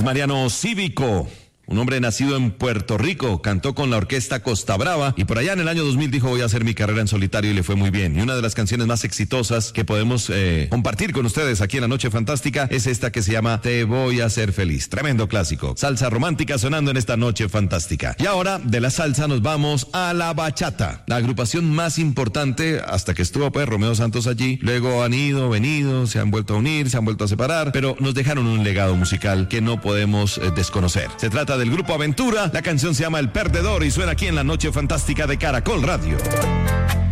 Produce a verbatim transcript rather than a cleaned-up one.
Es Mariano Cívico. Un hombre nacido en Puerto Rico, cantó con la orquesta Costa Brava y por allá en el año dos mil dijo voy a hacer mi carrera en solitario y le fue muy bien. Y una de las canciones más exitosas que podemos eh, compartir con ustedes aquí en La Noche Fantástica es esta que se llama Te voy a hacer feliz. Tremendo clásico. Salsa romántica sonando en esta Noche Fantástica. Y ahora de la salsa nos vamos a la bachata. La agrupación más importante hasta que estuvo pues Romeo Santos allí. Luego han ido, venido, se han vuelto a unir, se han vuelto a separar, pero nos dejaron un legado musical que no podemos eh, desconocer. Se trata del Grupo Aventura, la canción se llama El Perdedor y suena aquí en La Noche Fantástica de Caracol Radio.